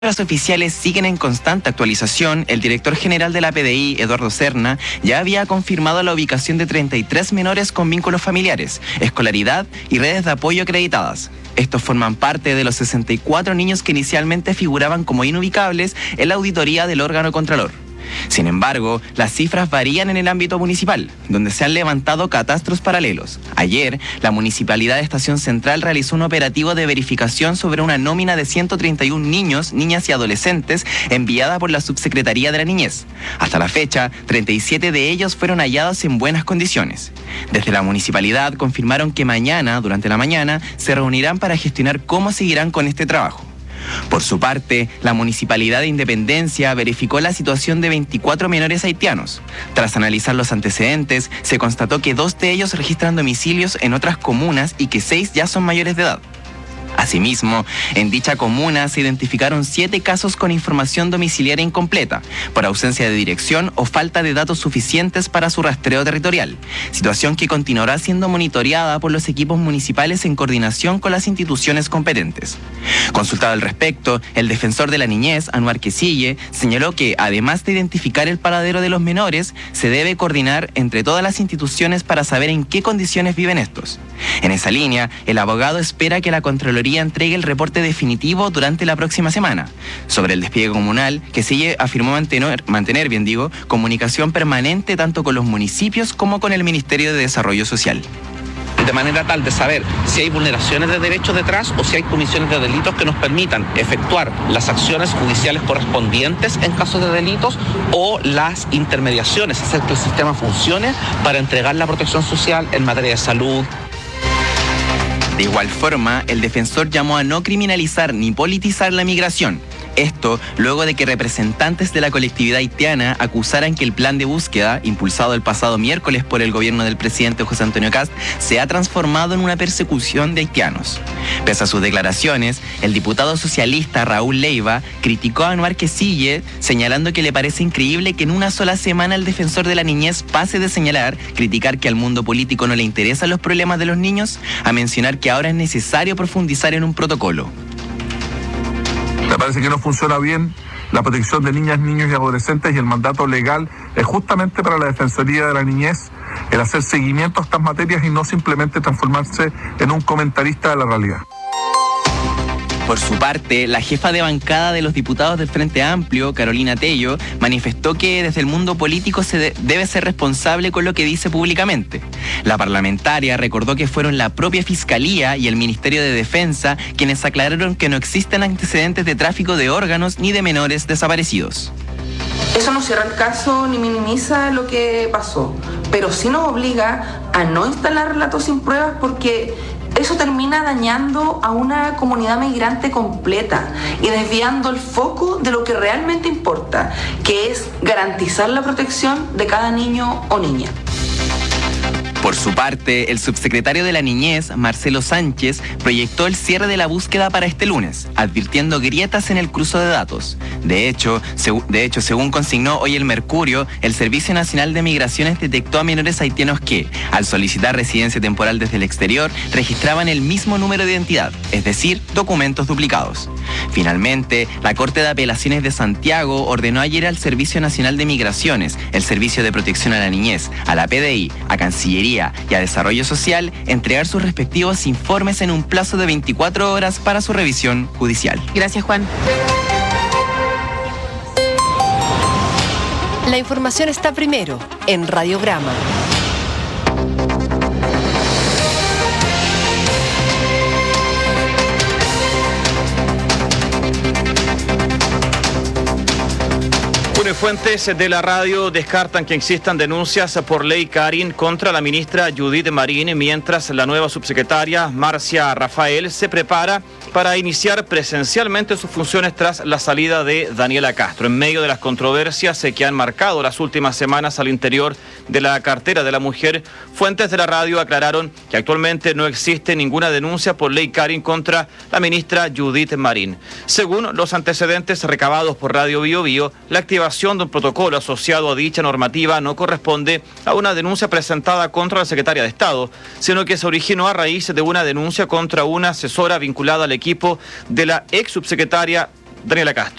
Las oficiales siguen en constante actualización. El director general de la PDI, Eduardo Serna, ya había confirmado la ubicación de 33 menores con vínculos familiares, escolaridad y redes de apoyo acreditadas. Estos forman parte de los 64 niños que inicialmente figuraban como inubicables en la auditoría del órgano contralor. Sin embargo, las cifras varían en el ámbito municipal, donde se han levantado catastros paralelos. Ayer, la Municipalidad de Estación Central realizó un operativo de verificación sobre una nómina de 131 niños, niñas y adolescentes enviada por la Subsecretaría de la Niñez. Hasta la fecha, 37 de ellos fueron hallados en buenas condiciones. Desde la municipalidad confirmaron que mañana, durante la mañana, se reunirán para gestionar cómo seguirán con este trabajo. Por su parte, la Municipalidad de Independencia verificó la situación de 24 menores haitianos. Tras analizar los antecedentes, se constató que 2 de ellos registran domicilios en otras comunas y que 6 ya son mayores de edad. Asimismo, en dicha comuna se identificaron 7 casos con información domiciliaria incompleta, por ausencia de dirección o falta de datos suficientes para su rastreo territorial, situación que continuará siendo monitoreada por los equipos municipales en coordinación con las instituciones competentes. Consultado al respecto, el defensor de la niñez, Anuar Quesille, señaló que, además de identificar el paradero de los menores, se debe coordinar entre todas las instituciones para saber en qué condiciones viven estos. En esa línea, el abogado espera que la Contraloría entregue el reporte definitivo durante la próxima semana. Sobre el despliegue comunal, Quesille afirmó mantener comunicación permanente tanto con los municipios como con el Ministerio de Desarrollo Social. De manera tal de saber si hay vulneraciones de derechos detrás o si hay comisiones de delitos que nos permitan efectuar las acciones judiciales correspondientes en casos de delitos o las intermediaciones, hacer que el sistema funcione para entregar la protección social en materia de salud. De igual forma, el defensor llamó a no criminalizar ni politizar la migración. Esto luego de que representantes de la colectividad haitiana acusaran que el plan de búsqueda, impulsado el pasado miércoles por el gobierno del presidente José Antonio Kast, se ha transformado en una persecución de haitianos. Pese a sus declaraciones, el diputado socialista Raúl Leiva criticó a Anuar Quesille, señalando que le parece increíble que en una sola semana el defensor de la niñez pase de criticar que al mundo político no le interesan los problemas de los niños, a mencionar que ahora es necesario profundizar en un protocolo. Me parece que no funciona bien la protección de niñas, niños y adolescentes, y el mandato legal es justamente para la Defensoría de la Niñez el hacer seguimiento a estas materias y no simplemente transformarse en un comentarista de la realidad. Por su parte, la jefa de bancada de los diputados del Frente Amplio, Carolina Tello, manifestó que desde el mundo político se debe ser responsable con lo que dice públicamente. La parlamentaria recordó que fueron la propia Fiscalía y el Ministerio de Defensa quienes aclararon que no existen antecedentes de tráfico de órganos ni de menores desaparecidos. Eso no cierra el caso ni minimiza lo que pasó, pero sí nos obliga a no instalar relatos sin pruebas porque eso termina dañando a una comunidad migrante completa y desviando el foco de lo que realmente importa, que es garantizar la protección de cada niño o niña. Por su parte, el subsecretario de la Niñez, Marcelo Sánchez, proyectó el cierre de la búsqueda para este lunes, advirtiendo grietas en el cruce de datos. De hecho, según consignó hoy el Mercurio, el Servicio Nacional de Migraciones detectó a menores haitianos que, al solicitar residencia temporal desde el exterior, registraban el mismo número de identidad, es decir, documentos duplicados. Finalmente, la Corte de Apelaciones de Santiago ordenó ayer al Servicio Nacional de Migraciones, el Servicio de Protección a la Niñez, a la PDI, a Cancillería y a Desarrollo Social entregar sus respectivos informes en un plazo de 24 horas para su revisión judicial. Gracias, Juan. La información está primero en Radiograma. Fuentes de la radio descartan que existan denuncias por ley Karin contra la ministra Judith Marín, mientras la nueva subsecretaria Marcia Rafael se prepara para iniciar presencialmente sus funciones tras la salida de Daniela Castro. En medio de las controversias que han marcado las últimas semanas al interior de la cartera de la mujer, fuentes de la radio aclararon que actualmente no existe ninguna denuncia por ley Karin contra la ministra Judith Marín. Según los antecedentes recabados por Radio Bio Bio, la activación de un protocolo asociado a dicha normativa no corresponde a una denuncia presentada contra la secretaria de Estado, sino que se originó a raíz de una denuncia contra una asesora vinculada al equipo de la ex subsecretaria Daniela Castro.